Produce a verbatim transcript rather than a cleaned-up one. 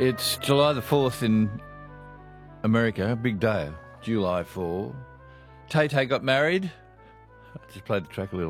It's July the fourth in America, big day, July fourth. Tay Tay got married. I just played the track a little